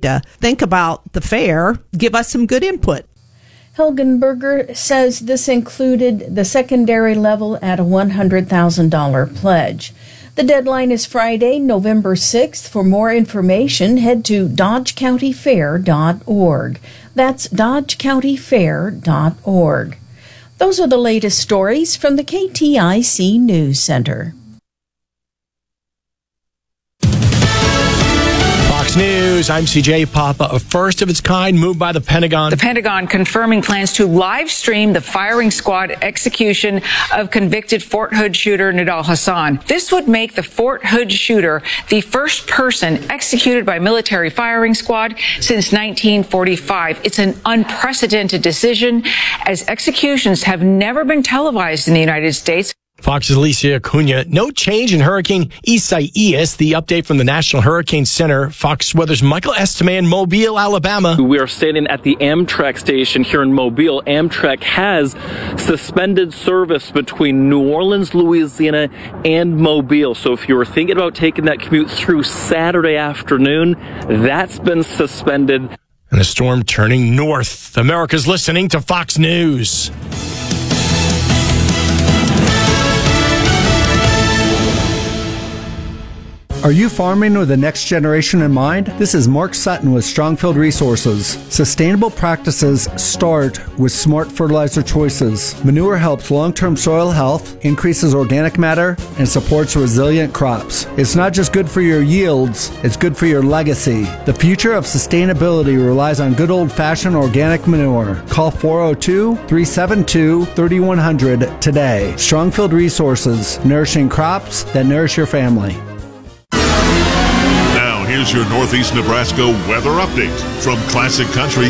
to think about the fair, give us some good input. Helgenberger says this included the secondary level at a $100,000 pledge. The deadline is Friday, November 6th. For more information, head to dodgecountyfair.org. That's dodgecountyfair.org. Those are the latest stories from the KTIC News Center. Fox News, I'm CJ Papa. A first of its kind move by the Pentagon. The Pentagon confirming plans to live stream the firing squad execution of convicted Fort Hood shooter Nidal Hasan. This would make the Fort Hood shooter the first person executed by military firing squad since 1945. It's an unprecedented decision, as executions have never been televised in the United States. Fox's Alicia Acuna. No change in Hurricane Isaias. The update from the National Hurricane Center. Fox Weather's Michael Estime in Mobile, Alabama. We are standing at the Amtrak station here in Mobile. Amtrak has suspended service between New Orleans, Louisiana, and Mobile. So if you were thinking about taking that commute through Saturday afternoon, that's been suspended. And the storm turning north. America's listening to Fox News. Are you farming with the next generation in mind? This is Mark Sutton with Strongfield Resources. Sustainable practices start with smart fertilizer choices. Manure helps long-term soil health, increases organic matter, and supports resilient crops. It's not just good for your yields, it's good for your legacy. The future of sustainability relies on good old-fashioned organic manure. Call 402-372-3100 today. Strongfield Resources, nourishing crops that nourish your family. Here's your Northeast Nebraska weather update from Classic Country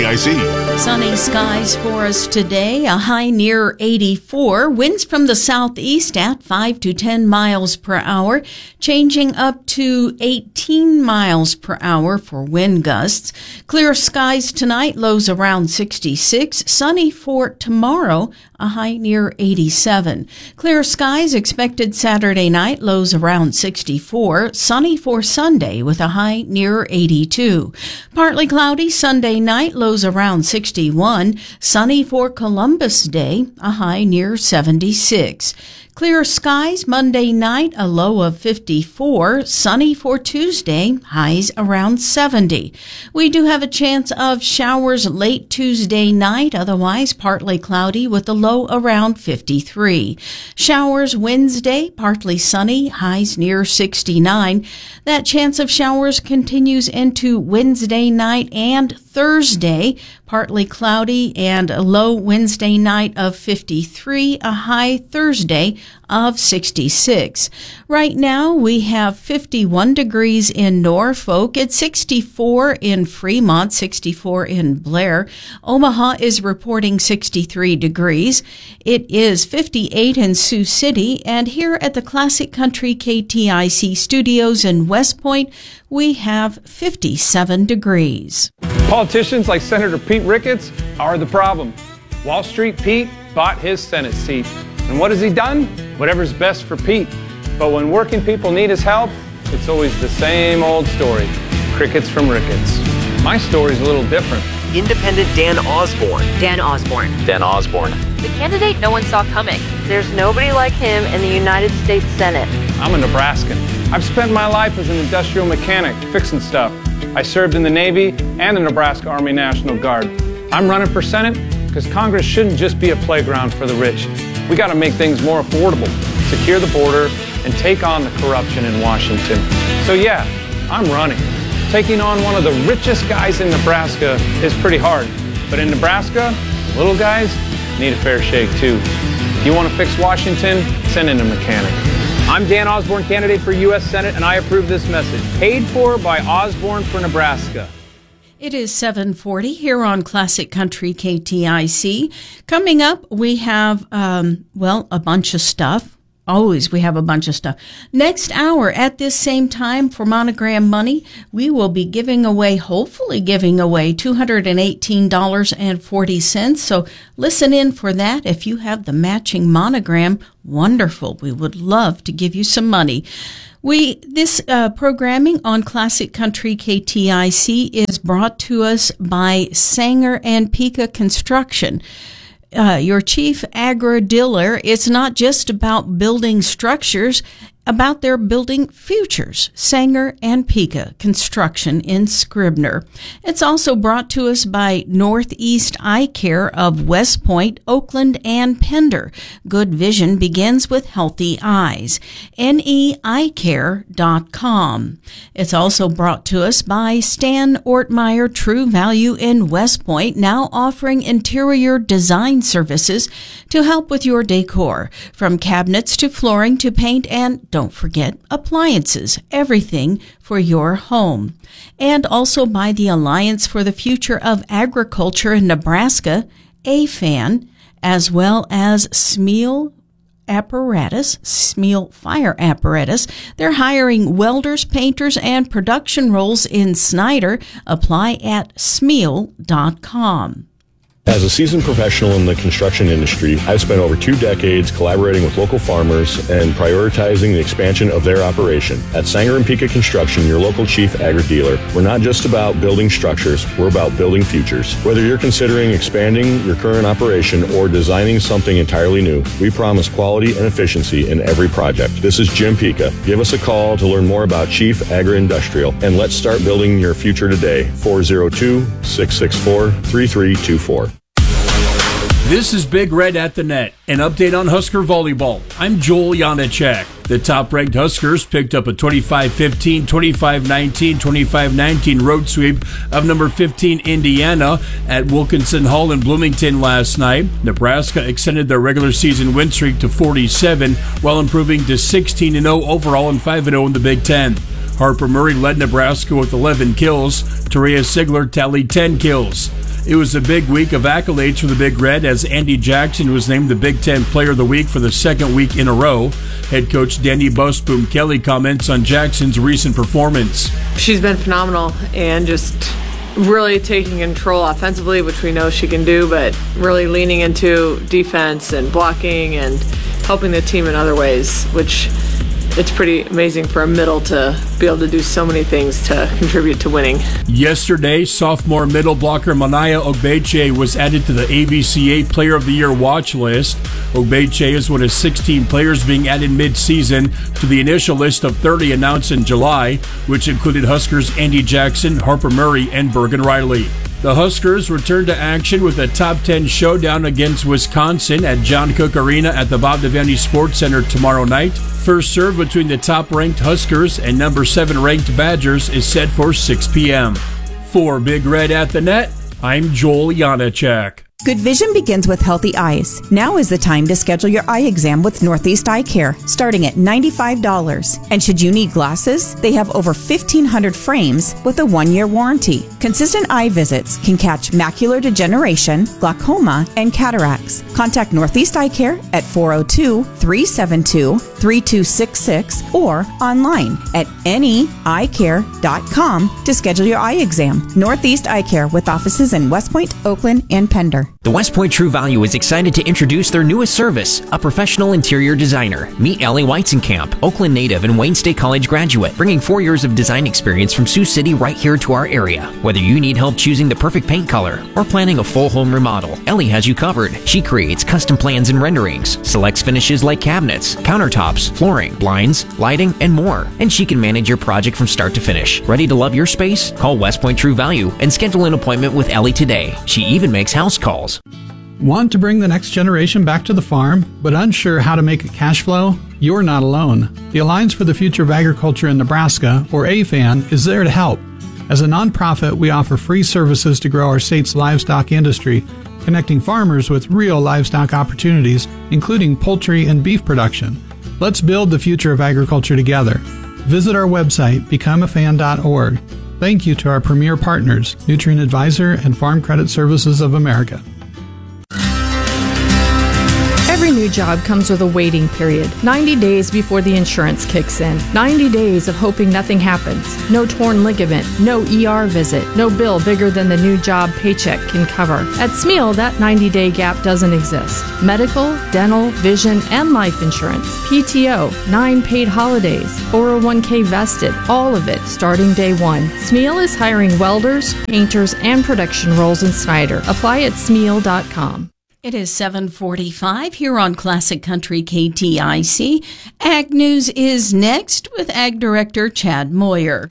KTIC. Sunny skies for us today, a high near 84. Winds from the southeast at 5 to 10 miles per hour, changing up to 18 miles per hour for wind gusts. Clear skies tonight, lows around 66. Sunny for tomorrow, a high near 87. Clear skies expected Saturday night, lows around 64. Sunny for Sunday with a high near 82. Partly cloudy Sunday night, lows around 61. Sunny for Columbus Day, a high near 76. Clear skies Monday night, a low of 54. Sunny for Tuesday, highs around 70. We do have a chance of showers late Tuesday night, otherwise partly cloudy with a low around 53. Showers Wednesday, partly sunny, highs near 69. That chance of showers continues into Wednesday night and Thursday, partly cloudy and a low Wednesday night of 53, a high Thursday of 66. Right now we have 51 degrees in Norfolk. It's 64 in Fremont, 64 in Blair. Omaha is reporting 63 degrees. It is 58 in Sioux City. And here at the Classic Country KTIC studios in West Point, we have 57 degrees. Politicians like Senator Pete Ricketts are the problem. Wall Street Pete bought his Senate seat. And what has he done? Whatever's best for Pete. But when working people need his help, it's always the same old story. Crickets from Ricketts. My story's a little different. Independent Dan Osborne. Dan Osborne. Dan Osborne. The candidate no one saw coming. There's nobody like him in the United States Senate. I'm a Nebraskan. I've spent my life as an industrial mechanic, fixing stuff. I served in the Navy and the Nebraska Army National Guard. I'm running for Senate because Congress shouldn't just be a playground for the rich. We got to make things more affordable, secure the border, and take on the corruption in Washington. So yeah, I'm running. Taking on one of the richest guys in Nebraska is pretty hard. But in Nebraska, little guys need a fair shake too. If you want to fix Washington, send in a mechanic. I'm Dan Osborne, candidate for U.S. Senate, and I approve this message. Paid for by Osborne for Nebraska. It is 7:40 here on Classic Country KTIC. Coming up, we have, a bunch of stuff. Always, we have a bunch of stuff. Next hour at this same time for Monogram Money, we will be hopefully giving away $218.40. So listen in for that. If you have the matching monogram, wonderful. We would love to give you some money. This programming on Classic Country KTIC is brought to us by Sanger and Pika Construction. Your chief agri-dealer. It's not just about building structures, about their building futures. Sanger and Pika Construction in Scribner. It's also brought to us by Northeast Eye Care of West Point, Oakland, and Pender. Good vision begins with healthy eyes. NEEyecare.com. It's also brought to us by Stan Ortmeyer True Value in West Point, now offering interior design services to help with your decor, from cabinets to flooring to paint, and don't forget appliances, everything for your home. And also by the Alliance for the Future of Agriculture in Nebraska, AFAN, as well as Smeel Fire Apparatus. They're hiring welders, painters, and production roles in Snyder. Apply at smeel.com. As a seasoned professional in the construction industry, I've spent over 2 decades collaborating with local farmers and prioritizing the expansion of their operation. At Sanger and Pika Construction, your local chief agri-dealer, we're not just about building structures, we're about building futures. Whether you're considering expanding your current operation or designing something entirely new, we promise quality and efficiency in every project. This is Jim Pika. Give us a call to learn more about Chief Agri-Industrial, and let's start building your future today. 402-664-3324. This is Big Red at the Net, an update on Husker volleyball. I'm Joel Janacek. The top-ranked Huskers picked up a 25-15, 25-19, 25-19 road sweep of number 15 Indiana at Wilkinson Hall in Bloomington last night. Nebraska extended their regular season win streak to 47 while improving to 16-0 overall and 5-0 in the Big Ten. Harper Murray led Nebraska with 11 kills. Taria Sigler tallied 10 kills. It was a big week of accolades for the Big Red as Andy Jackson was named the Big Ten Player of the Week for the second week in a row. Head coach Danny Busboom Kelly comments on Jackson's recent performance. She's been phenomenal and just really taking control offensively, which we know she can do, but really leaning into defense and blocking and helping the team in other ways, which it's pretty amazing for a middle to be able to do so many things to contribute to winning. Yesterday, sophomore middle blocker Manaya Ogbeche was added to the ABCA Player of the Year watch list. Ogbeche is one of 16 players being added mid-season to the initial list of 30 announced in July, which included Huskers Andy Jackson, Harper Murray, and Bergen Riley. The Huskers return to action with a top 10 showdown against Wisconsin at John Cook Arena at the Bob Devaney Sports Center tomorrow night. First serve between the top-ranked Huskers and number 7-ranked Badgers is set for 6 p.m. For Big Red at the Net, I'm Joel Janacek. Good vision begins with healthy eyes. Now is the time to schedule your eye exam with Northeast Eye Care, starting at $95. And should you need glasses, they have over 1,500 frames with a 1-year warranty. Consistent eye visits can catch macular degeneration, glaucoma, and cataracts. Contact Northeast Eye Care at 402-372-3266 or online at neeyecare.com to schedule your eye exam. Northeast Eye Care with offices in West Point, Oakland, and Pender. The West Point True Value is excited to introduce their newest service, a professional interior designer. Meet Ellie Weizenkamp, Oakland native and Wayne State College graduate, bringing 4 years of design experience from Sioux City right here to our area. Whether you need help choosing the perfect paint color or planning a full home remodel, Ellie has you covered. She creates custom plans and renderings, selects finishes like cabinets, countertops, flooring, blinds, lighting, and more. And she can manage your project from start to finish. Ready to love your space? Call West Point True Value and schedule an appointment with Ellie today. She even makes house calls. Want to bring the next generation back to the farm, but unsure how to make it cash flow? You're not alone. The Alliance for the Future of Agriculture in Nebraska, or AFAN, is there to help. As a nonprofit, we offer free services to grow our state's livestock industry, connecting farmers with real livestock opportunities, including poultry and beef production. Let's build the future of agriculture together. Visit our website, becomeafan.org. Thank you to our premier partners, Nutrient Advisor and Farm Credit Services of America. Every new job comes with a waiting period. 90 days before the insurance kicks in. 90 days of hoping nothing happens. No torn ligament, no ER visit, no bill bigger than the new job paycheck can cover. At Smil, that 90-day gap doesn't exist. Medical, dental, vision, and life insurance. PTO, 9 paid holidays, 401k vested, all of it starting day one. Smil is hiring welders, painters, and production roles in Snyder. Apply at smil.com. It is 7:45 here on Classic Country KTIC. Ag News is next with Ag Director Chad Moyer.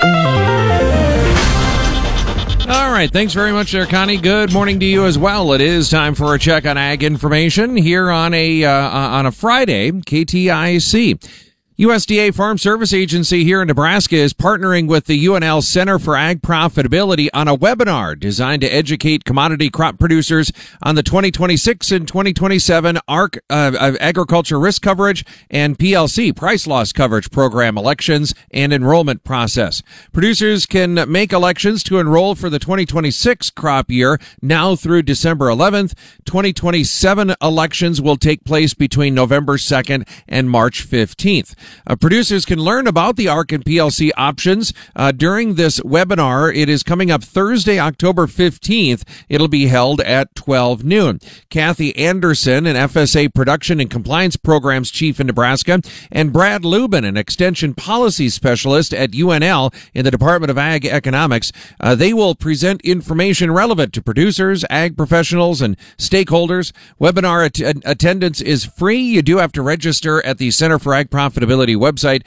All right. Thanks very much there, Connie. Good morning to you as well. It is time for a check on ag information here on a Friday, KTIC. USDA Farm Service Agency here in Nebraska is partnering with the UNL Center for Ag Profitability on a webinar designed to educate commodity crop producers on the 2026 and 2027 ARC Agriculture Risk Coverage and PLC Price Loss Coverage Program elections and enrollment process. Producers can make elections to enroll for the 2026 crop year now through December 11th. 2027 elections will take place between November 2nd and March 15th. Producers can learn about the ARC and PLC options during this webinar. It is coming up Thursday, October 15th. It'll be held at 12 noon. Kathy Anderson, an FSA Production and Compliance Programs Chief in Nebraska, and Brad Lubin, an Extension Policy Specialist at UNL in the Department of Ag Economics. They will present information relevant to producers, ag professionals, and stakeholders. Webinar attendance is free. You do have to register at the Center for Ag Profitability website,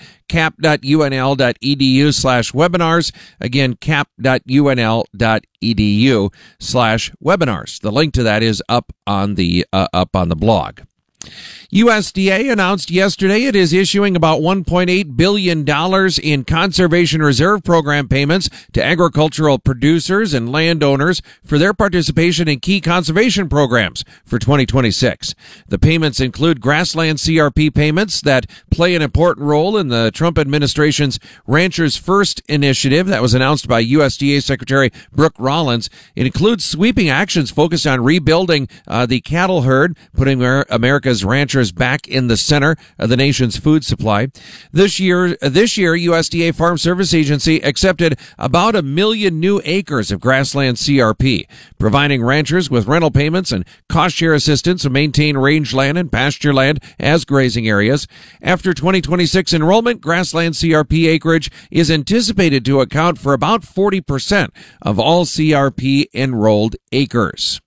cap.unl.edu/webinars. Again, cap.unl.edu/webinars. The link to that is up on the blog. USDA announced yesterday it is issuing about $1.8 billion in Conservation Reserve Program payments to agricultural producers and landowners for their participation in key conservation programs for 2026. The payments include grassland CRP payments that play an important role in the Trump administration's Ranchers First initiative that was announced by USDA Secretary Brooke Rollins. It includes sweeping actions focused on rebuilding the cattle herd, putting America's ranchers back in the center of the nation's food supply. This year, USDA Farm Service Agency accepted about 1 million new acres of grassland CRP, providing ranchers with rental payments and cost share assistance to maintain rangeland and pasture land as grazing areas. After 2026 enrollment, grassland CRP acreage is anticipated to account for about 40% of all CRP enrolled acres.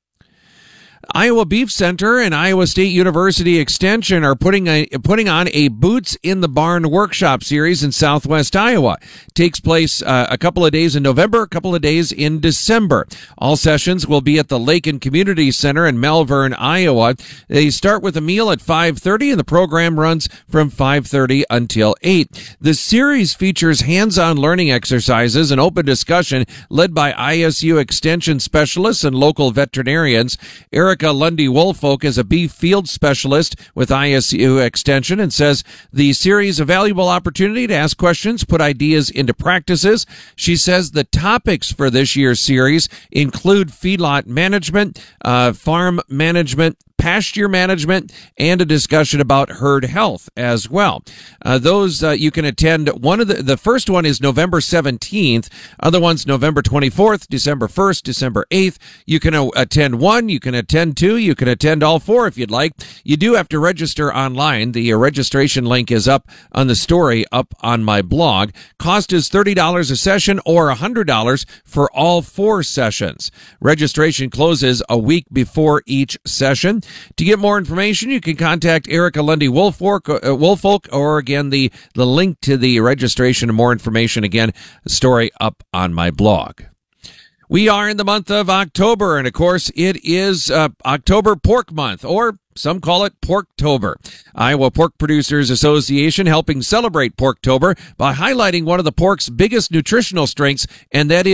Iowa Beef Center and Iowa State University Extension are putting on a Boots in the Barn workshop series in Southwest Iowa. It takes place a couple of days in November, a couple of days in December. All sessions will be at the Lake and Community Center in Malvern, Iowa. They start with a meal at 5:30 and the program runs from 5:30 until 8. The series features hands-on learning exercises and open discussion led by ISU Extension specialists and local veterinarians. Erica Lundy-Woolfolk is a beef field specialist with ISU Extension and says the series is a valuable opportunity to ask questions, put ideas into practices. She says the topics for this year's series include feedlot management, farm management, pasture management, and a discussion about herd health as well. Those you can attend. The first one is November 17th. Other ones November 24th, December 1st, December 8th. You can attend one. You can attend two. You can attend all four if you'd like. You do have to register online. The registration link is up on the story up on my blog. Cost is $30 a session or $100 for all four sessions. Registration closes a week before each session. To get more information, you can contact Erica Lundy-Woolfolk, or again, the link to the registration and more information, again, the story up on my blog. We are in the month of October, and of course, it is October Pork Month, or some call it Porktober. Iowa Pork Producers Association helping celebrate Porktober by highlighting one of the pork's biggest nutritional strengths, and that is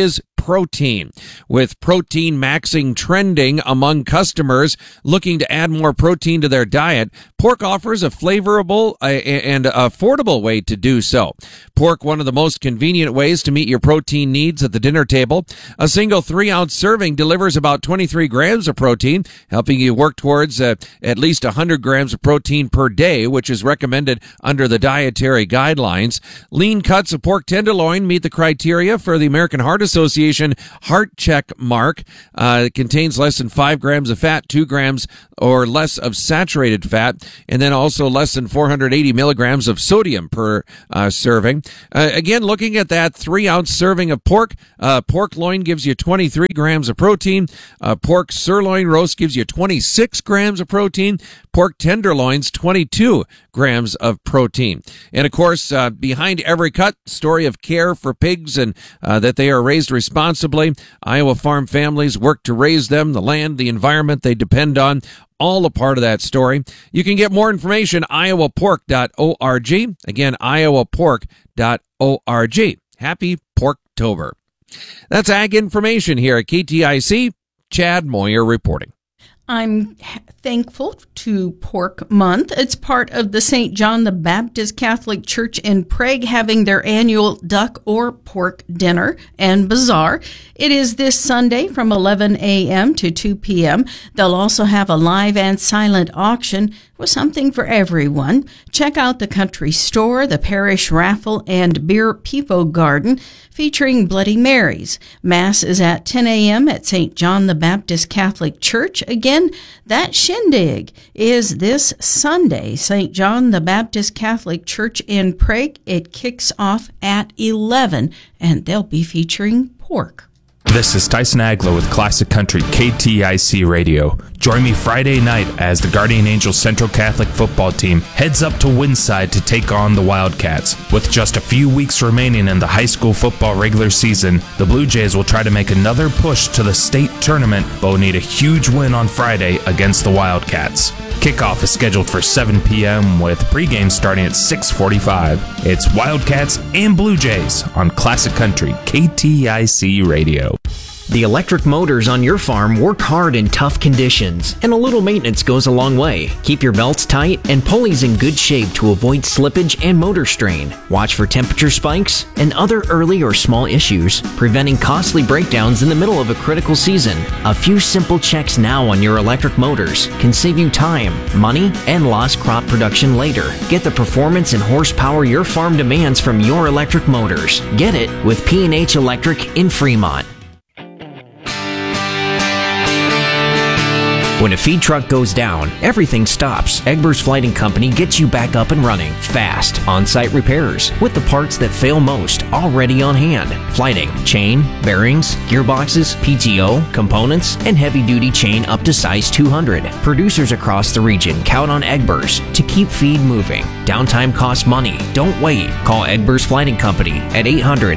protein. With protein maxing trending among customers looking to add more protein to their diet, pork offers a flavorful and affordable way to do so. Pork, one of the most convenient ways to meet your protein needs at the dinner table. A single 3-ounce serving delivers about 23 grams of protein, helping you work towards at least 100 grams of protein per day, which is recommended under the dietary guidelines. Lean cuts of pork tenderloin meet the criteria for the American Heart Association Heart Check mark. It contains less than 5 grams of fat, 2 grams or less of saturated fat, and then also less than 480 milligrams of sodium per serving. Again, looking at that 3-ounce serving of pork, pork loin gives you 23 grams of protein. Pork sirloin roast gives you 26 grams of protein. Pork tenderloins, 22 grams of protein. And of course, behind every cut, story of care for pigs and that they are raised responsibly. Iowa farm families work to raise them, the land, the environment they depend on, all a part of that story. You can get more information, iowapork.org. Again, iowapork.org. Happy Porktober. That's Ag Information here at KTIC. Chad Moyer reporting. I'm thankful to Pork Month. It's part of the St. John the Baptist Catholic Church in Prague having their annual duck or pork dinner and bazaar. It is this Sunday from 11 a.m. to 2 p.m. They'll also have a live and silent auction with something for everyone. Check out the country store, the parish raffle, and beer Pivo garden featuring Bloody Marys. Mass is at 10 a.m. at St. John the Baptist Catholic Church. Again, that shindig is this Sunday, St. John the Baptist Catholic Church in Prague. It kicks off at 11, and they'll be featuring pork. This is Tyson Aglow with Classic Country KTIC Radio. Join me Friday night as the Guardian Angels Central Catholic football team heads up to Windside to take on the Wildcats. With just a few weeks remaining in the high school football regular season, the Blue Jays will try to make another push to the state tournament, but will need a huge win on Friday against the Wildcats. Kickoff is scheduled for 7 p.m. with pregame starting at 6:45. It's Wildcats and Blue Jays on Classic Country KTIC Radio. The electric motors on your farm work hard in tough conditions, and a little maintenance goes a long way. Keep your belts tight and pulleys in good shape to avoid slippage and motor strain. Watch for temperature spikes and other early or small issues, preventing costly breakdowns in the middle of a critical season. A few simple checks now on your electric motors can save you time, money, and lost crop production later. Get the performance and horsepower your farm demands from your electric motors. Get it with P&H Electric in Fremont. When a feed truck goes down, everything stops. Egbers Flighting Company gets you back up and running, fast, on-site repairs, with the parts that fail most already on hand. Flighting, chain, bearings, gearboxes, PTO, components, and heavy-duty chain up to size 200. Producers across the region count on Egbers to keep feed moving. Downtime costs money. Don't wait. Call Egbers Flighting Company at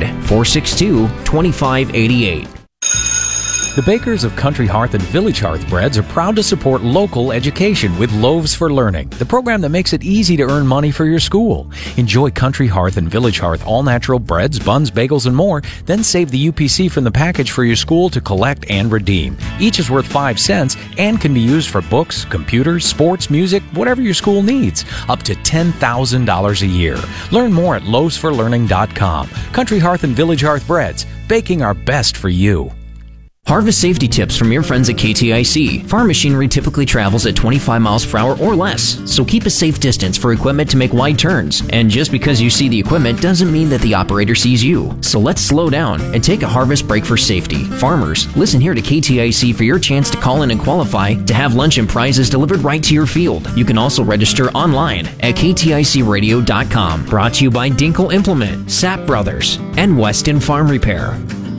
800-462-2588. The bakers of Country Hearth and Village Hearth Breads are proud to support local education with Loaves for Learning, the program that makes it easy to earn money for your school. Enjoy Country Hearth and Village Hearth all-natural breads, buns, bagels, and more, then save the UPC from the package for your school to collect and redeem. Each is worth 5 cents and can be used for books, computers, sports, music, whatever your school needs, up to $10,000 a year. Learn more at loavesforlearning.com. Country Hearth and Village Hearth Breads, baking our best for you. Harvest safety tips from your friends at KTIC. Farm machinery typically travels at 25 miles per hour or less, so keep a safe distance for equipment to make wide turns. And just because you see the equipment doesn't mean that the operator sees you. So let's slow down and take a harvest break for safety. Farmers, listen here to KTIC for your chance to call in and qualify to have lunch and prizes delivered right to your field. You can also register online at kticradio.com. Brought to you by Dinkle Implement, Sapp Brothers, and Weston Farm Repair.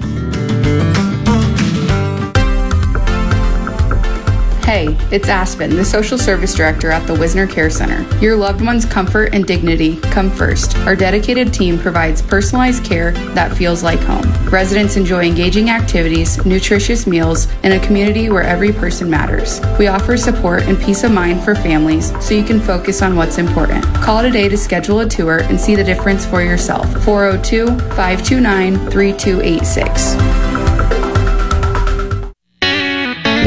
Hey, it's Aspen, the Social Service Director at the Wisner Care Center. Your loved one's comfort and dignity come first. Our dedicated team provides personalized care that feels like home. Residents enjoy engaging activities, nutritious meals, and a community where every person matters. We offer support and peace of mind for families so you can focus on what's important. Call today to schedule a tour and see the difference for yourself. 402-529-3286.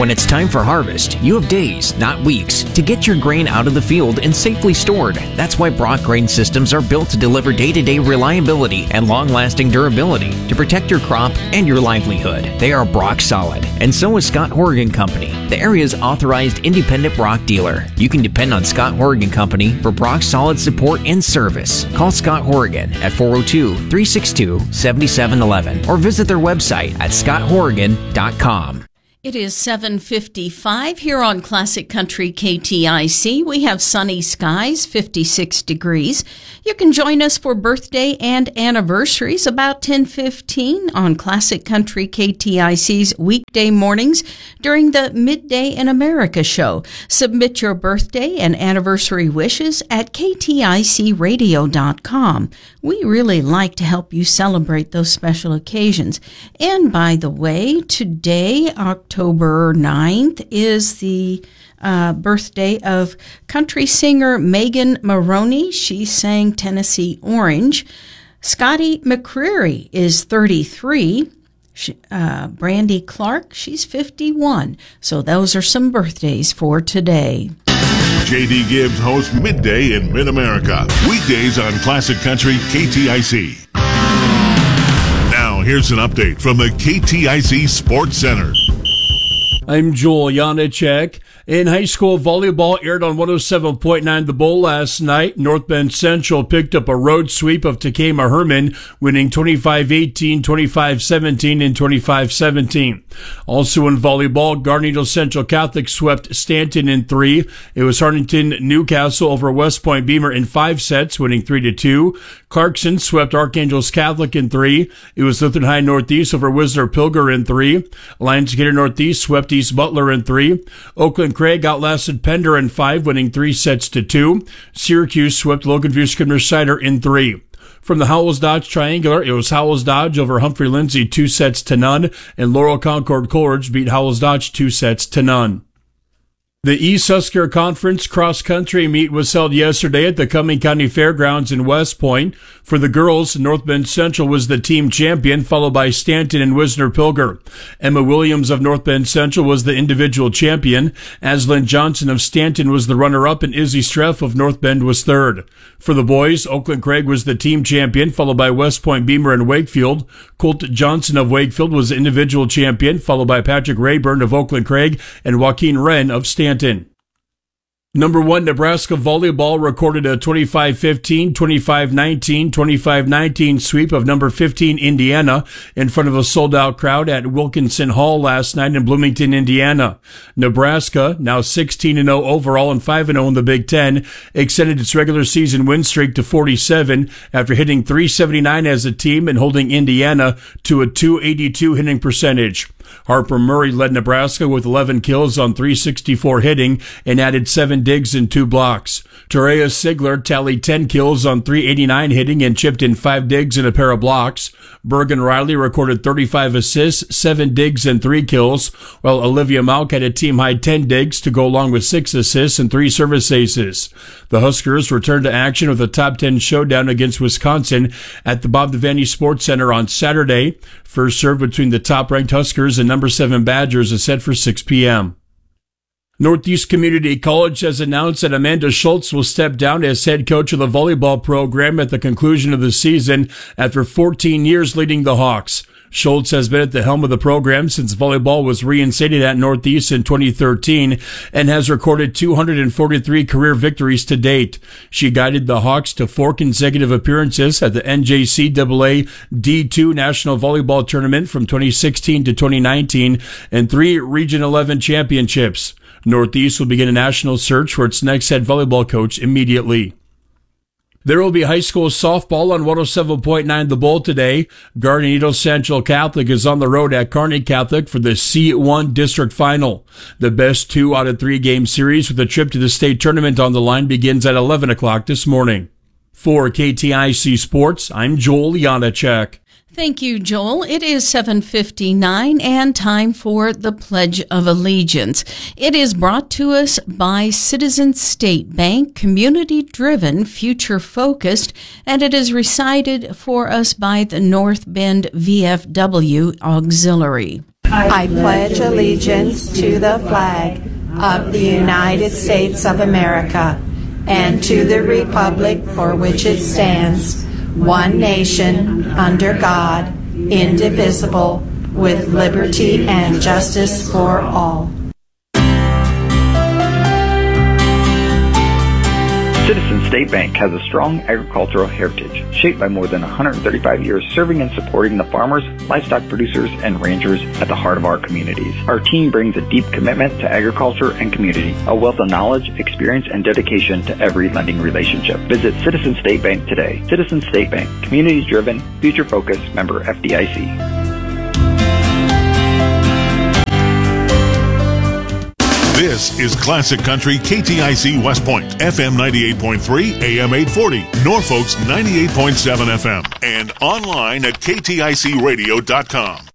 When it's time for harvest, you have days, not weeks, to get your grain out of the field and safely stored. That's why Brock Grain Systems are built to deliver day-to-day reliability and long-lasting durability to protect your crop and your livelihood. They are Brock Solid, and so is Scott Horrigan Company, the area's authorized independent Brock dealer. You can depend on Scott Horrigan Company for Brock Solid support and service. Call Scott Horrigan at 402-362-7711 or visit their website at scotthorrigan.com. It is 7:55 here on Classic Country KTIC. We have sunny skies, 56 degrees. You can join us for birthday and anniversaries about 10:15 on Classic Country KTIC's weekday mornings during the Midday in America show. Submit your birthday and anniversary wishes at kticradio.com. We really like to help you celebrate those special occasions. And by the way, today, October 9th, is the birthday of country singer Megan Maroney. She sang Tennessee Orange. Scotty McCreery is 33. Brandy Clark, she's 51. So those are some birthdays for today. J.D. Gibbs hosts Midday in Mid-America. Weekdays on Classic Country KTIC. Now, here's an update from the KTIC Sports Center. I'm Joel Janacek. In high school volleyball, aired on 107.9 The Bull last night. North Bend Central picked up a road sweep of Takema Herman, winning 25-18, 25-17, and 25-17. Also in volleyball, Garden Needle Central Catholic swept Stanton in 3. It was Hartington Newcastle over West Point Beamer in 5 sets, winning 3-2. Clarkson swept Archangels Catholic in 3. It was Lutheran High Northeast over Wisner Pilger in 3. Alliance Gator Northeast swept East Butler in 3. Oakland Craig outlasted Pender in 5, winning 3-2. Syracuse swept Logan View Scribner Cider in 3. From the Howells Dodge Triangular, it was Howells Dodge over Humphrey Lindsay 2-0, and Laurel Concord Coleridge beat Howells Dodge 2-0. The East Husker Conference cross-country meet was held yesterday at the Cumming County Fairgrounds in West Point. For the girls, North Bend Central was the team champion, followed by Stanton and Wisner Pilger. Emma Williams of North Bend Central was the individual champion. Aslan Johnson of Stanton was the runner-up, and Izzy Streff of North Bend was third. For the boys, Oakland Craig was the team champion, followed by West Point Beamer and Wakefield. Colt Johnson of Wakefield was the individual champion, followed by Patrick Rayburn of Oakland Craig and Joaquin Wren of Stanton. Number 1, Nebraska volleyball recorded a 25-15, 25-19, 25-19 sweep of number 15 Indiana in front of a sold-out crowd at Wilkinson Hall last night in Bloomington, Indiana. Nebraska, now 16-0 overall and 5-0 in the Big Ten, extended its regular season win streak to 47 after hitting .379 as a team and holding Indiana to a .282 hitting percentage. Harper Murray led Nebraska with 11 kills on .364 hitting and added 7 digs and 2 blocks. Terea Sigler tallied 10 kills on .389 hitting and chipped in 5 digs and a pair of blocks. Bergen Riley recorded 35 assists, 7 digs and 3 kills, while Olivia Malk had a team-high 10 digs to go along with 6 assists and 3 service aces. The Huskers returned to action with a top 10 showdown against Wisconsin at the Bob Devaney Sports Center on Saturday. First serve between the top-ranked Huskers and number 7 Badgers is set for 6 p.m. Northeast Community College has announced that Amanda Schultz will step down as head coach of the volleyball program at the conclusion of the season after 14 years leading the Hawks. Schultz has been at the helm of the program since volleyball was reinstated at Northeast in 2013 and has recorded 243 career victories to date. She guided the Hawks to 4 consecutive appearances at the NJCAA D2 National Volleyball Tournament from 2016 to 2019 and 3 Region 11 championships. Northeast will begin a national search for its next head volleyball coach immediately. There will be high school softball on 107.9 The Bull today. Garden Needle Central Catholic is on the road at Kearney Catholic for the C1 District Final. The best 2 out of 3 game series with a trip to the state tournament on the line begins at 11 o'clock this morning. For KTIC Sports, I'm Joel Janacek. Thank you, Joel. It is 7:59 and time for the Pledge of Allegiance. It is brought to us by Citizens State Bank, community-driven, future-focused, and it is recited for us by the North Bend VFW Auxiliary. I pledge allegiance to the flag of the United States of America and to the republic for which it stands, one nation, under God, indivisible, with liberty and justice for all. Citizens State Bank has a strong agricultural heritage, shaped by more than 135 years serving and supporting the farmers, livestock producers, and ranchers at the heart of our communities. Our team brings a deep commitment to agriculture and community, a wealth of knowledge, experience, and dedication to every lending relationship. Visit Citizens State Bank today. Citizens State Bank, community-driven, future-focused, member FDIC. This is Classic Country KTIC West Point, FM 98.3, AM 840, Norfolk's 98.7 FM, and online at kticradio.com.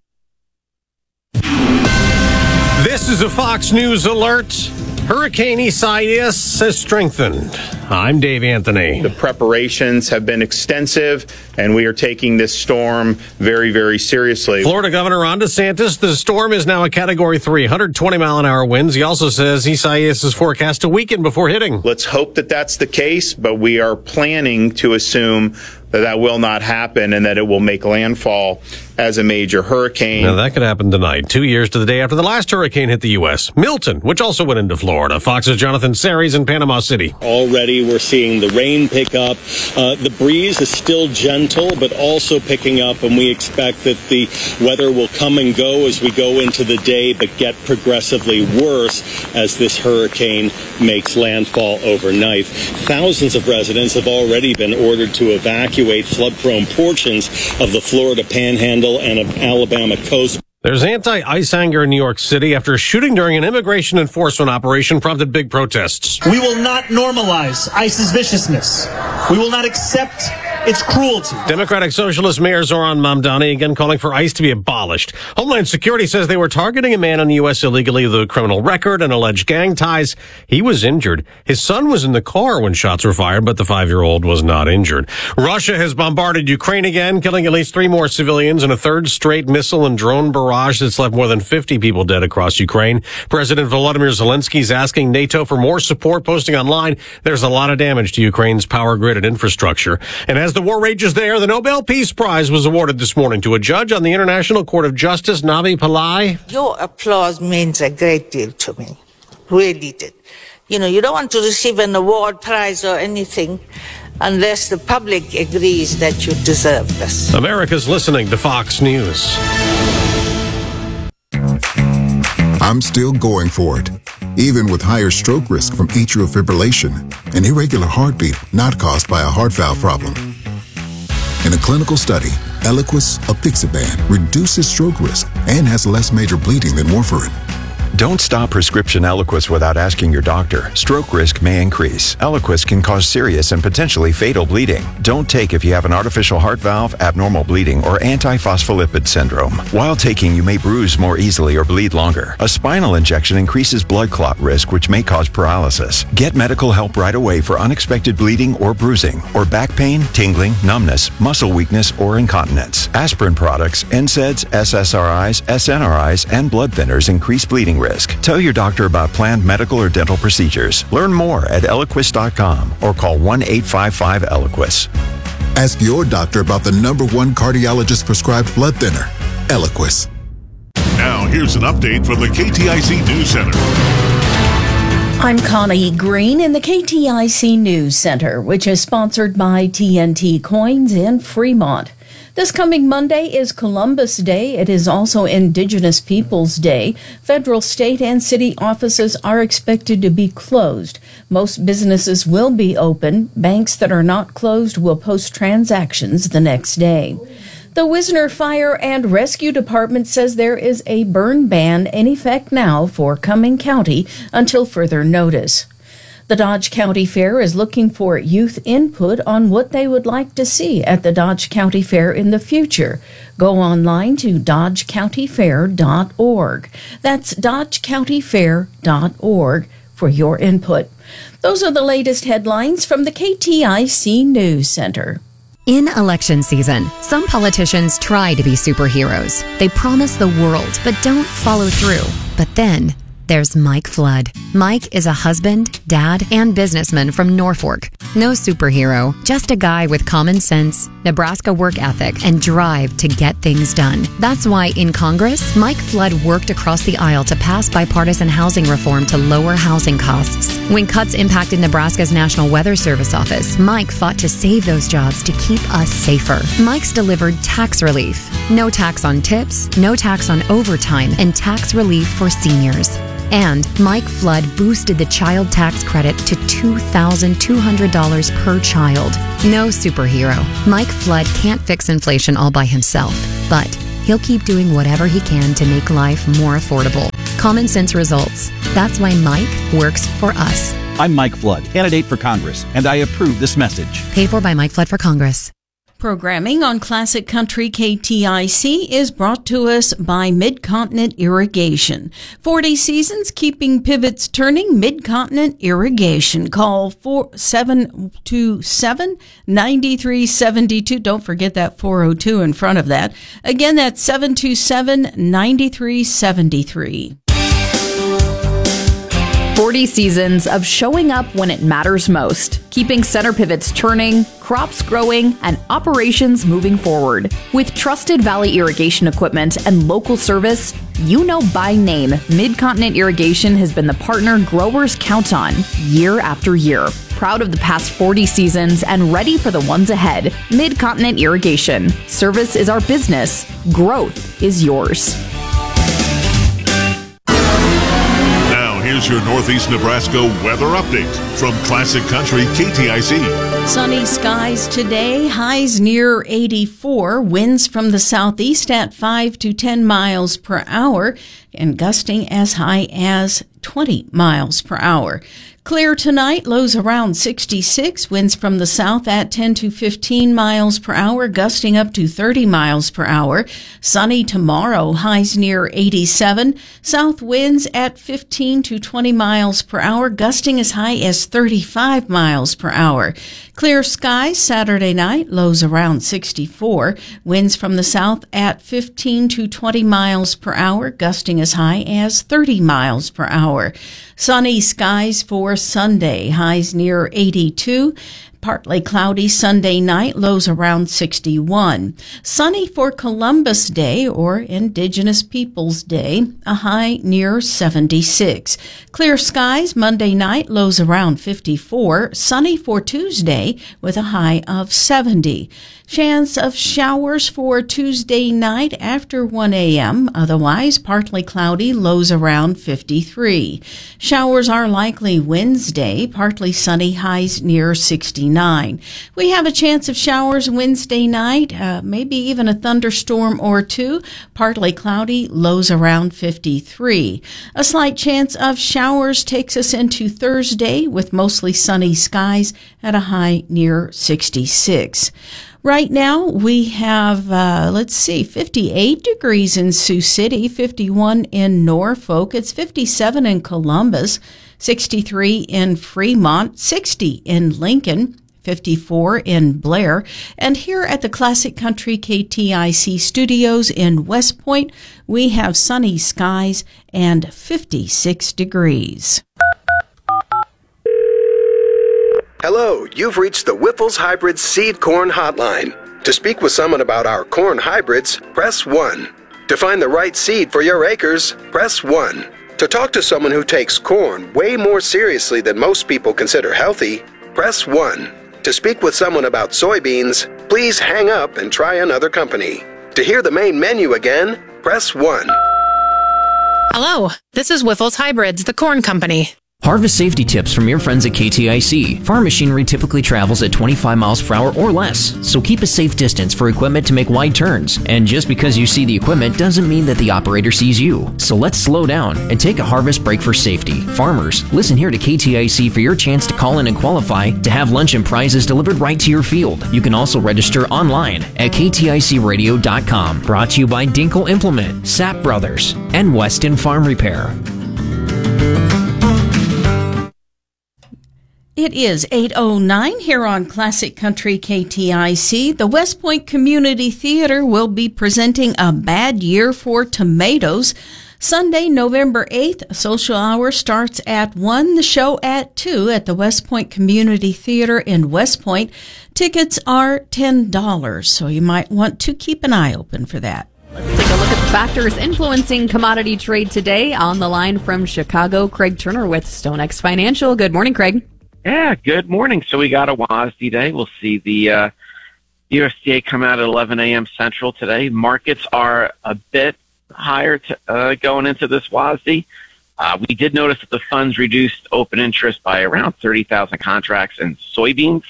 This is a Fox News alert. Hurricane Isaias has strengthened. I'm Dave Anthony. The preparations have been extensive, and we are taking this storm very, very seriously. Florida Governor Ron DeSantis, the storm is now a Category 3, 120-mile-an-hour winds. He also says Isaias is forecast to weaken before hitting. Let's hope that that's the case, but we are planning to assume that will not happen and that it will make landfall as a major hurricane. Now, that could happen tonight, 2 years to the day after the last hurricane hit the U.S. Milton, which also went into Florida. Fox's Jonathan Series in Panama City. Already we're seeing the rain pick up. The breeze is still gentle, but also picking up, and we expect that the weather will come and go as we go into the day, but get progressively worse as this hurricane makes landfall overnight. Thousands of residents have already been ordered to evacuate flood-prone portions of the Florida Panhandle and of Alabama coast. There's anti-ICE anger in New York City after a shooting during an immigration enforcement operation prompted big protests. We will not normalize ICE's viciousness. We will not accept its cruelty. Democratic Socialist Mayor Zoran Mamdani again calling for ICE to be abolished. Homeland Security says they were targeting a man in the U.S. illegally with a criminal record and alleged gang ties. He was injured. His son was in the car when shots were fired, but the 5-year-old was not injured. Russia has bombarded Ukraine again, killing at least 3 more civilians in a third straight missile and drone barrage that's left more than 50 people dead across Ukraine. President Volodymyr Zelensky is asking NATO for more support, posting online, there's a lot of damage to Ukraine's power grid and infrastructure. And as the war rages there, the Nobel Peace Prize was awarded this morning to a judge on the International Court of Justice, Navi Pillai. Your applause means a great deal to me. Really did. You know, you don't want to receive an award, prize, or anything unless the public agrees that you deserve this. America's listening to Fox News. I'm still going for it, even with higher stroke risk from atrial fibrillation, an irregular heartbeat not caused by a heart valve problem. In a clinical study, Eliquis, apixaban, reduces stroke risk and has less major bleeding than warfarin. Don't stop prescription Eliquis without asking your doctor. Stroke risk may increase. Eliquis can cause serious and potentially fatal bleeding. Don't take if you have an artificial heart valve, abnormal bleeding, or antiphospholipid syndrome. While taking, you may bruise more easily or bleed longer. A spinal injection increases blood clot risk, which may cause paralysis. Get medical help right away for unexpected bleeding or bruising, or back pain, tingling, numbness, muscle weakness, or incontinence. Aspirin products, NSAIDs, SSRIs, SNRIs, and blood thinners increase bleeding risk. Tell your doctor about planned medical or dental procedures. Learn more at Eliquis.com or call 1-855-ELIQUIS. Ask your doctor about the #1 cardiologist prescribed blood thinner, Eliquis. Now, here's an update from the KTIC News Center. I'm Connie Green in the KTIC News Center, which is sponsored by TNT Coins in Fremont. This coming Monday is Columbus Day. It is also Indigenous Peoples Day. Federal, state, and city offices are expected to be closed. Most businesses will be open. Banks that are not closed will post transactions the next day. The Wisner Fire and Rescue Department says there is a burn ban in effect now for Cumming County until further notice. The Dodge County Fair is looking for youth input on what they would like to see at the Dodge County Fair in the future. Go online to dodgecountyfair.org. That's dodgecountyfair.org for your input. Those are the latest headlines from the KTIC News Center. In election season, some politicians try to be superheroes. They promise the world, but don't follow through. But then there's Mike Flood. Mike is a husband, dad, and businessman from Norfolk. No superhero, just a guy with common sense, Nebraska work ethic, and drive to get things done. That's why in Congress, Mike Flood worked across the aisle to pass bipartisan housing reform to lower housing costs. When cuts impacted Nebraska's National Weather Service office, Mike fought to save those jobs to keep us safer. Mike's delivered tax relief. No tax on tips, no tax on overtime, and tax relief for seniors. And Mike Flood boosted the child tax credit to $2,200 per child. No superhero. Mike Flood can't fix inflation all by himself, but he'll keep doing whatever he can to make life more affordable. Common sense results. That's why Mike works for us. I'm Mike Flood, candidate for Congress, and I approve this message. Paid for by Mike Flood for Congress. Programming on Classic Country KTIC is brought to us by Mid-Continent Irrigation. 40 seasons keeping pivots turning. Mid-Continent Irrigation. Call 727-9372. Don't forget that 402 in front of that. Again, that's 727-9373. 40 seasons of showing up when it matters most, keeping center pivots turning, crops growing, and operations moving forward. With trusted Valley irrigation equipment and local service, you know by name, Mid-Continent Irrigation has been the partner growers count on year after year. Proud of the past 40 seasons and ready for the ones ahead. Mid-Continent Irrigation. Service is our business. Growth is yours. Here's your Northeast Nebraska weather update from Classic Country KTIC. Sunny skies today, highs near 84, winds from the southeast at 5 to 10 miles per hour, and gusting as high as 20 miles per hour. Clear tonight, lows around 66, winds from the south at 10 to 15 miles per hour, gusting up to 30 miles per hour. Sunny tomorrow, highs near 87, south winds at 15 to 20 miles per hour, gusting as high as 35 miles per hour. Clear skies Saturday night, lows around 64, winds from the south at 15 to 20 miles per hour, gusting as high as 30 miles per hour. Sunny skies for Sunday, highs near 82. Partly cloudy Sunday night, lows around 61. Sunny for Columbus Day, or Indigenous Peoples Day, a high near 76. Clear skies Monday night, lows around 54. Sunny for Tuesday with a high of 70. Chance of showers for Tuesday night after 1 a.m. Otherwise, partly cloudy, lows around 53. Showers are likely Wednesday, partly sunny, highs near 69. We have a chance of showers Wednesday night, maybe even a thunderstorm or two, partly cloudy, lows around 53. A slight chance of showers takes us into Thursday with mostly sunny skies at a high near 66. Right now, we have, 58 degrees in Sioux City, 51 in Norfolk, it's 57 in Columbus, 63 in Fremont, 60 in Lincoln, 54 in Blair, and here at the Classic Country KTIC studios in West Point, we have sunny skies and 56 degrees. Hello, you've reached the Whiffles Hybrid Seed Corn Hotline. To speak with someone about our corn hybrids, press 1. To find the right seed for your acres, press 1. To talk to someone who takes corn way more seriously than most people consider healthy, press 1. To speak with someone about soybeans, please hang up and try another company. To hear the main menu again, press 1. Hello, this is Whiffles Hybrids, the corn company. Harvest safety tips from your friends at KTIC. Farm machinery typically travels at 25 miles per hour or less, so keep a safe distance for equipment to make wide turns. And just because you see the equipment doesn't mean that the operator sees you. So let's slow down and take a harvest break for safety. Farmers, listen here to KTIC for your chance to call in and qualify to have lunch and prizes delivered right to your field. You can also register online at kticradio.com. Brought to you by Dinkle Implement, Sapp Brothers, and Weston Farm Repair. It is 8:09 here on Classic Country KTIC. The West Point Community Theater will be presenting A Bad Year for Tomatoes. Sunday, November 8th, social hour starts at 1, the show at 2 at the West Point Community Theater in West Point. Tickets are $10, so you might want to keep an eye open for that. Let's take a look at the factors influencing commodity trade today. On the line from Chicago, Craig Turner with StoneX Financial. Good morning, Craig. Yeah, good morning. So we got a WASD day. We'll see the USDA come out at 11 a.m. Central today. Markets are a bit higher going into this WASD. We did notice that the funds reduced open interest by around 30,000 contracts in soybeans,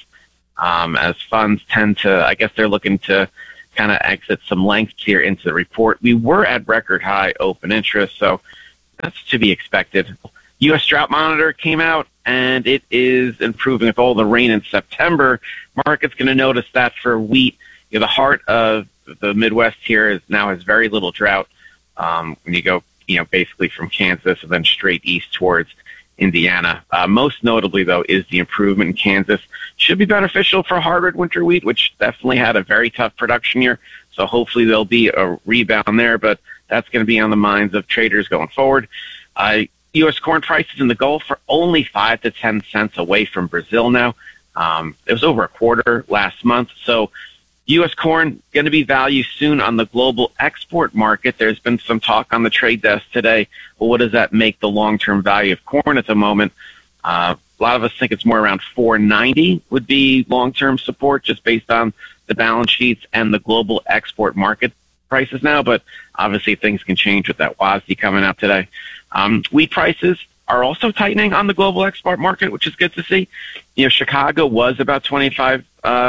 as funds tend to, I guess they're looking to kind of exit some lengths here into the report. We were at record high open interest, so that's to be expected. U.S. Drought Monitor came out, and it is improving with all the rain in September. Market's going to notice that for wheat. The heart of the Midwest here now has very little drought. When you go, basically from Kansas and then straight east towards Indiana. Most notably, though, is the improvement in Kansas. Should be beneficial for hybrid winter wheat, which definitely had a very tough production year. So hopefully there'll be a rebound there, but that's going to be on the minds of traders going forward. U.S. corn prices in the Gulf are only 5 to 10 cents away from Brazil now. It was over a quarter last month. So U.S. corn going to be valued soon on the global export market. There's been some talk on the trade desk today. Well, what does that make the long-term value of corn at the moment? A lot of us think it's more around $4.90 would be long-term support just based on the balance sheets and the global export market prices now. But obviously things can change with that WASD coming out today. Wheat prices are also tightening on the global export market, which is good to see. Chicago was about $25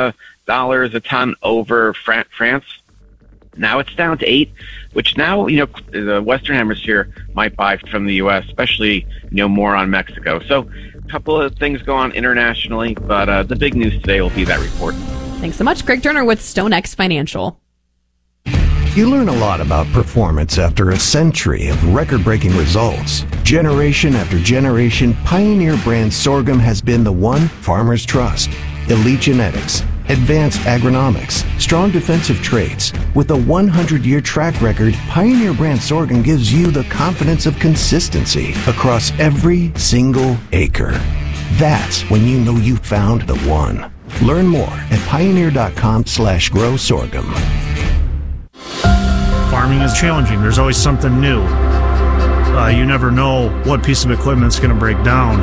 a ton over France. Now it's down to $8, which now, the Western Hemisphere might buy from the U.S., especially, more on Mexico. So a couple of things go on internationally, but the big news today will be that report. Thanks so much, Craig Turner with StoneX Financial. You learn a lot about performance after a century of record-breaking results. Generation after generation, Pioneer brand sorghum has been the one farmers trust. Elite genetics, advanced agronomics, strong defensive traits. With a 100-year track record, Pioneer brand sorghum gives you the confidence of consistency across every single acre. That's when you know you found the one. Learn more at pioneer.com/grow sorghum. Farming is challenging. There's always something new. You never know what piece of equipment's going to break down.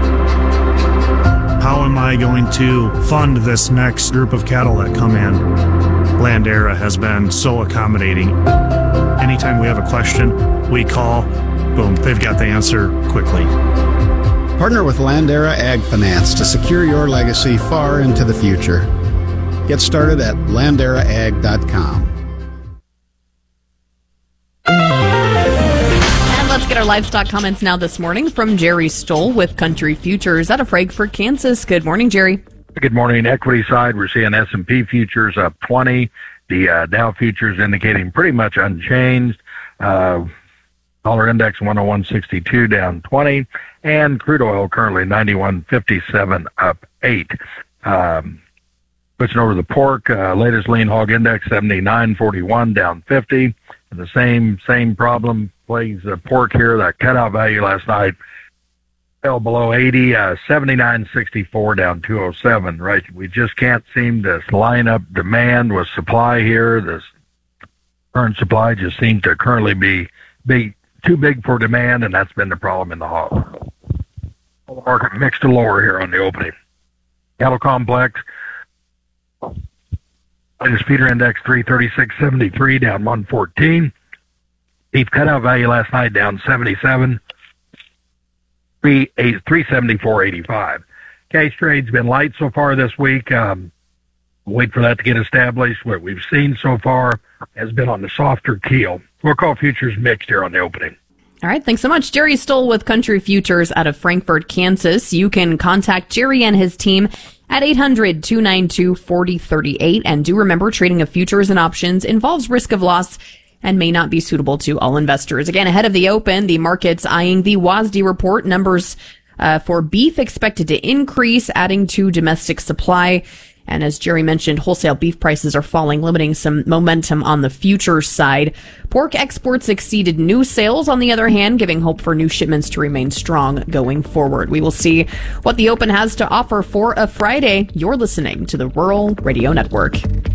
How am I going to fund this next group of cattle that come in? Landera has been so accommodating. Anytime we have a question, we call, boom, they've got the answer quickly. Partner with Landera Ag Finance to secure your legacy far into the future. Get started at landeraag.com. Let's get our livestock comments now this morning from Jerry Stoll with Country Futures out of Frankfort, Kansas. Good morning, Jerry. Good morning. Equity side, we're seeing S&P futures up 20. The Dow futures indicating pretty much unchanged. Dollar index 101.62 down 20. And crude oil currently 91.57 up 8. Switching over to the pork, latest lean hog index 79.41 down 50. And the same problem plagues the pork here. That cutout value last night fell below 80, 79.64 down 207. Right, we just can't seem to line up demand with supply here. This current supply just seems to currently be too big for demand, and that's been the problem in the hog. The market mixed to lower here on the opening. Cattle complex. Latest feeder index 336.73 down 114. Beef cutout value last night down 77. 374.85. Case trade's been light so far this week. Wait for that to get established. What we've seen so far has been on the softer keel. We'll call futures mixed here on the opening. All right, thanks so much. Jerry Stoll with Country Futures out of Frankfort, Kansas. You can contact Jerry and his team at 800-292-4038. And do remember, trading of futures and options involves risk of loss and may not be suitable to all investors. Again, ahead of the open, the market's eyeing the WASD report. Numbers For beef expected to increase, adding to domestic supply. And as Jerry mentioned, wholesale beef prices are falling, limiting some momentum on the futures side. Pork exports exceeded new sales, on the other hand, giving hope for new shipments to remain strong going forward. We will see what the Open has to offer for a Friday. You're listening to the Rural Radio Network.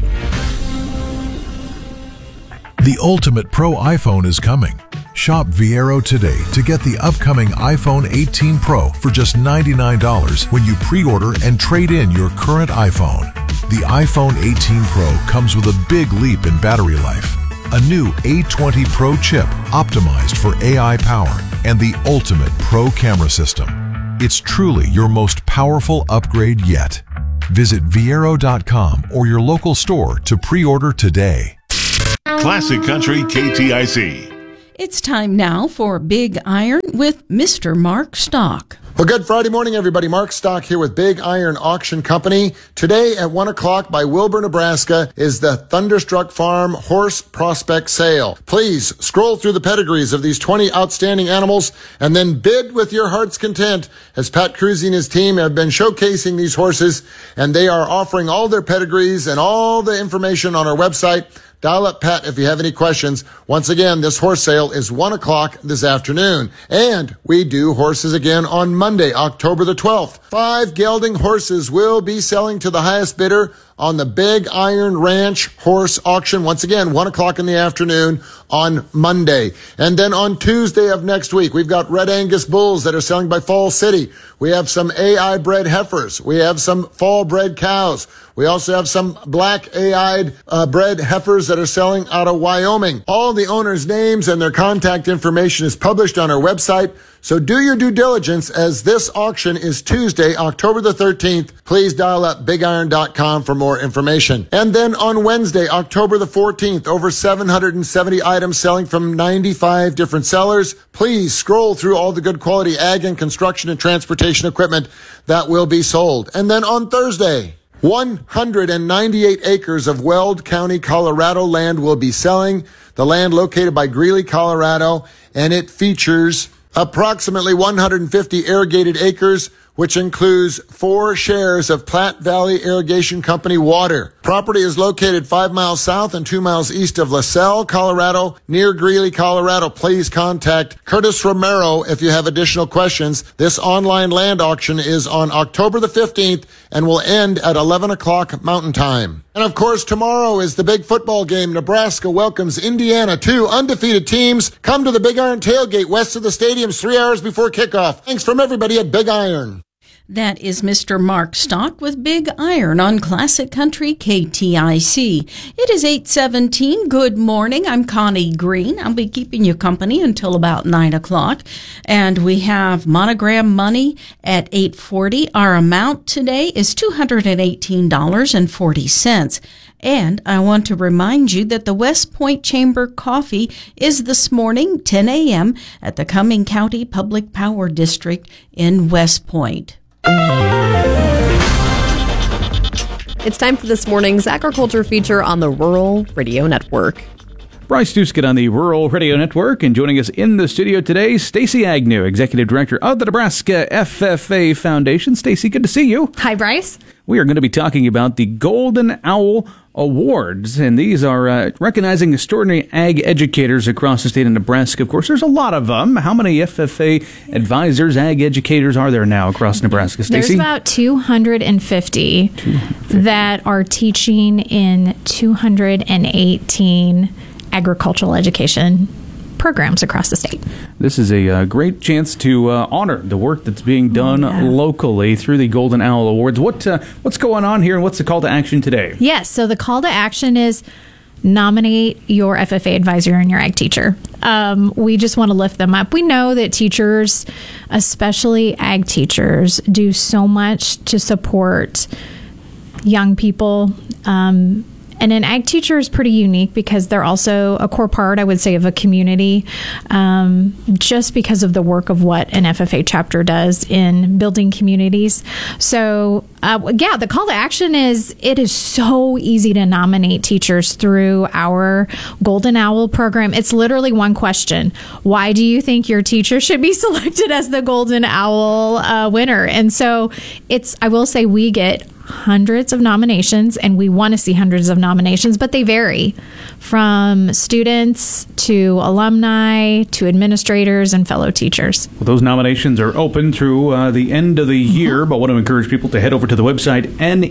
The ultimate pro iPhone is coming. Shop Viero today to get the upcoming iPhone 18 Pro for just $99 when you pre-order and trade in your current iPhone. The iPhone 18 Pro comes with a big leap in battery life, a new A20 Pro chip optimized for AI power, and the ultimate pro camera system. It's truly your most powerful upgrade yet. Visit Viero.com or your local store to pre-order today. Classic Country KTIC. It's time now for Big Iron with Mr. Mark Stock. Well, good Friday morning, everybody. Mark Stock here with Big Iron Auction Company. Today at 1 o'clock by Wilbur, Nebraska is the Thunderstruck Farm Horse Prospect Sale. Please scroll through the pedigrees of these 20 outstanding animals and then bid with your heart's content, as Pat Cruzy and his team have been showcasing these horses, and they are offering all their pedigrees and all the information on our website. Dial up Pat if you have any questions. Once again, this horse sale is 1 o'clock this afternoon. And we do horses again on Monday, October the 12th. 5 gelding horses will be selling to the highest bidder on the Big Iron Ranch Horse Auction. Once again, 1 o'clock in the afternoon on Monday. And then on Tuesday of next week, we've got Red Angus bulls that are selling by Fall City. We have some AI bred heifers. We have some fall bred cows. We also have some black AI bred heifers that are selling out of Wyoming. All the owners' names and their contact information is published on our website. So do your due diligence, as this auction is Tuesday, October the 13th. Please dial up bigiron.com for more information. And then on Wednesday, October the 14th, over 770 items selling from 95 different sellers. Please scroll through all the good quality ag and construction and transportation equipment that will be sold. And then on Thursday, 198 acres of Weld County, Colorado land will be selling. The land located by Greeley, Colorado, and it features approximately 150 irrigated acres, which includes 4 shares of Platte Valley Irrigation Company water. Property is located 5 miles south and 2 miles east of LaSalle, Colorado, near Greeley, Colorado. Please contact Curtis Romero if you have additional questions. This online land auction is on October the 15th and will end at 11 o'clock Mountain Time. And of course, tomorrow is the big football game. Nebraska welcomes Indiana, 2 undefeated teams. Come to the Big Iron Tailgate west of the stadium 3 hours before kickoff. Thanks from everybody at Big Iron. That is Mr. Mark Stock with Big Iron on Classic Country KTIC. It is 8:17. Good morning. I'm Connie Green. I'll be keeping you company until about 9 o'clock. And we have Monogram Money at 8:40. Our amount today is $218.40. And I want to remind you that the West Point Chamber Coffee is this morning, 10 a.m. at the Cumming County Public Power District in West Point. It's time for this morning's agriculture feature on the Rural Radio Network. Bryce Duskin on the Rural Radio Network, and joining us in the studio today, Stacey Agnew, Executive Director of the Nebraska FFA Foundation. Stacey, good to see you. Hi, Bryce. We are going to be talking about the Golden Owl Awards, and these are recognizing extraordinary ag educators across the state of Nebraska. Of course, there's a lot of them. How many FFA advisors, ag educators are there now across Nebraska, Stacey? There's about 250 that are teaching in 218 agricultural education programs across the state. This is a great chance to honor the work that's being done locally through the Golden Owl Awards. What's going on here, and what's the call to action today? Yes, so the call to action is nominate your FFA advisor and your ag teacher. We just want to lift them up. We know that teachers, especially ag teachers, do so much to support young people And an ag teacher is pretty unique because they're also a core part, I would say, of a community, just because of the work of what an FFA chapter does in building communities. So, the call to action is, it is so easy to nominate teachers through our Golden Owl program. It's literally one question. Why do you think your teacher should be selected as the Golden Owl winner? And so I will say we get hundreds of nominations, and we want to see hundreds of nominations, but they vary from students to alumni to administrators and fellow teachers. Well, those nominations are open through the end of the year, but want to encourage people to head over to the website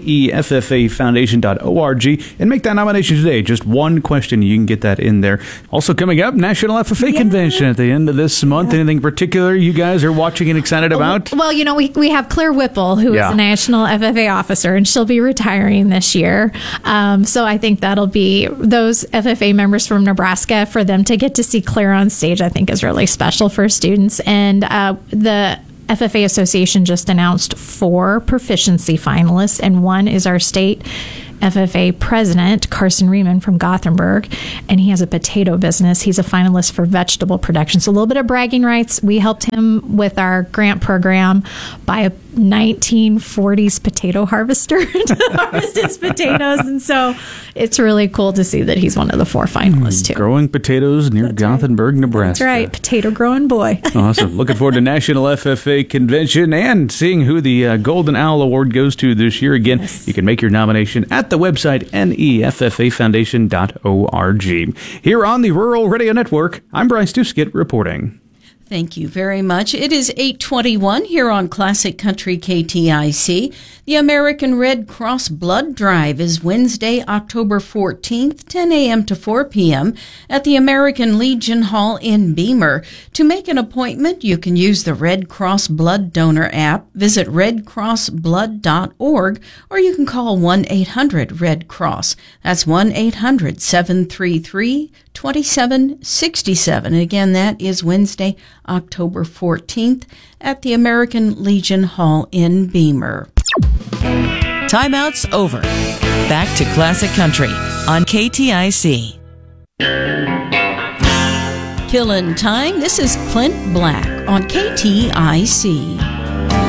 neffafoundation.org and make that nomination today. Just one question, you can get that in there. Also coming up, National FFA Convention at the end of this month. Anything particular you guys are watching and excited about? Well, we have Claire Whipple, who is a National FFA officer, and she'll be retiring this year. So I think that'll be those FFA members from Nebraska, for them to get to see Claire on stage, I think is really special for students. And the FFA Association just announced 4 proficiency finalists, and one is our state FFA president, Carson Riemann from Gothenburg, and he has a potato business. He's a finalist for vegetable production. So a little bit of bragging rights. We helped him with our grant program buy a 1940s potato harvester to harvest his potatoes. And so it's really cool to see that he's one of the 4 finalists, too. Growing potatoes near Gothenburg, Nebraska. That's right. Potato growing boy. Awesome. Looking forward to National FFA Convention and seeing who the Golden Owl Award goes to this year. Again, you can make your nomination at the website neffafoundation.org. Here on the Rural Radio Network, I'm Bryce Duskett reporting. Thank you very much. It is 8:21 here on Classic Country KTIC. The American Red Cross Blood Drive is Wednesday, October 14th, 10 a.m. to 4 p.m. at the American Legion Hall in Beamer. To make an appointment, you can use the Red Cross Blood Donor app, visit redcrossblood.org, or you can call 1-800-RED-CROSS. That's 1-800-733-2767. Again, that is Wednesday, October 14th at the American Legion Hall in Beamer. Timeout's over. Back to Classic Country on KTIC. Killing Time. This is Clint Black on KTIC.